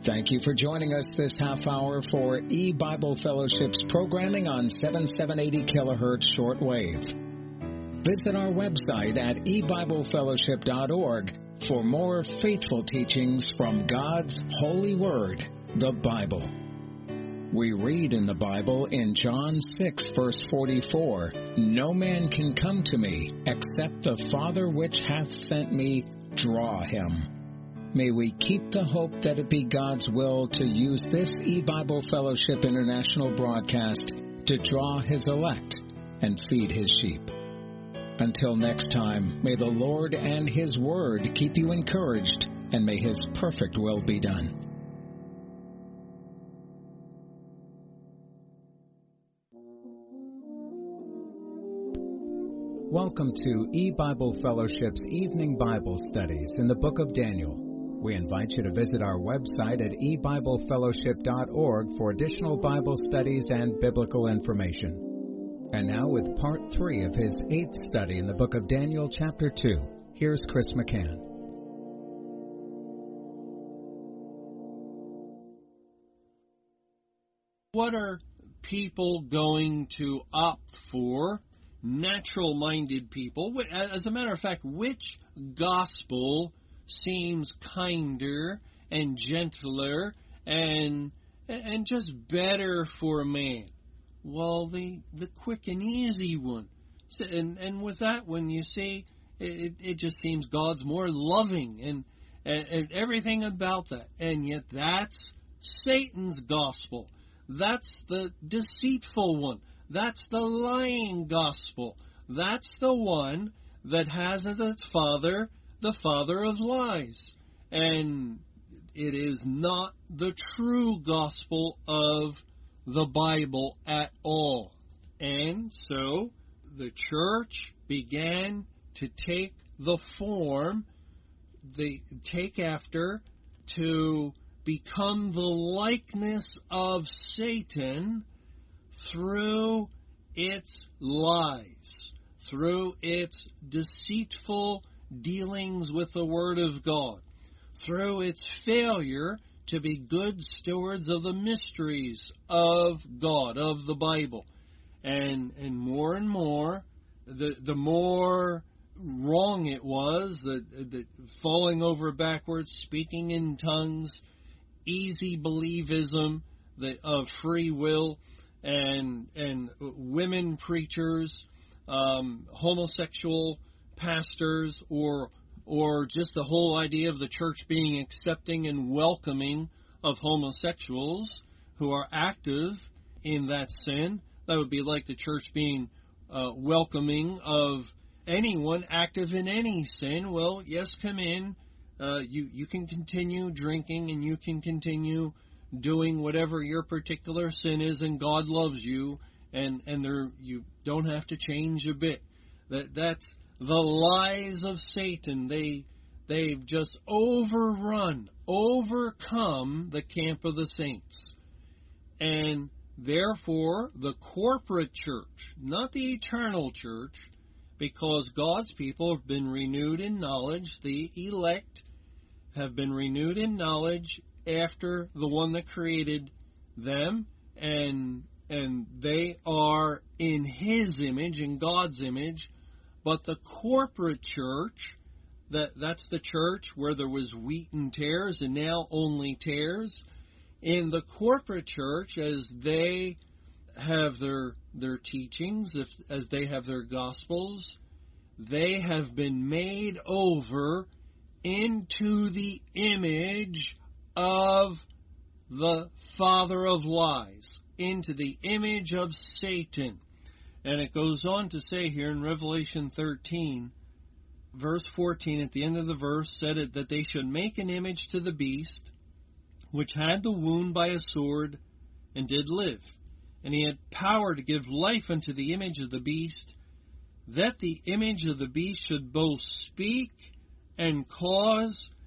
Thank you for joining us this half hour for E-Bible Fellowship's programming on 7780 kilohertz shortwave. Visit our website at ebiblefellowship.org for more faithful teachings from God's holy word, the Bible. We read in the Bible in John 6, verse 44, "No man can come to me except the Father which hath sent me draw him." May we keep the hope that it be God's will to use this E-Bible Fellowship International broadcast to draw His elect and feed His sheep. Until next time, may the Lord and His Word keep you encouraged, and may His perfect will be done. Welcome to E-Bible Fellowship's Evening Bible Studies in the Book of Daniel. We invite you to visit our website at ebiblefellowship.org for additional Bible studies and biblical information. And now with part 3 of his 8th study in the book of Daniel, chapter 2, here's Chris McCann. What are people going to opt for? Natural-minded people. As a matter of fact, which gospel seems kinder and gentler and just better for a man? Well, the quick and easy one. And with that one, you see, it just seems God's more loving and everything about that. And yet that's Satan's gospel. That's the deceitful one. That's the lying gospel. That's the one that has as its father the father of lies. And it is not the true gospel of the Bible at all. And so the church began to take the form, take after, to become the likeness of Satan through its lies, through its deceitful dealings with the Word of God, through its failure to be good stewards of the mysteries of God, of the Bible. And more, the more wrong it was, the falling over backwards, speaking in tongues, easy believism of free will, and women preachers, homosexual pastors, or just the whole idea of the church being accepting and welcoming of homosexuals who are active in that sin. That would be like the church being welcoming of anyone active in any sin. Well, yes, come in. You can continue drinking and you can continue doing whatever your particular sin is, and God loves you, and you don't have to change a bit. That's the lies of Satan. They've just overcome the camp of the saints. And therefore, the corporate church, not the eternal church, because God's people have been renewed in knowledge, the elect have been renewed in knowledge after the one that created them, and they are in His image, in God's image. But the corporate church, that's the church where there was wheat and tares, and now only tares. In the corporate church, as they have their teachings, as they have their gospels, they have been made over into the image of the father of lies, into the image of Satan. And it goes on to say here in Revelation 13, verse 14, at the end of the verse, said it that they should make an image to the beast, which had the wound by a sword, and did live. And he had power to give life unto the image of the beast, that the image of the beast should both speak and cause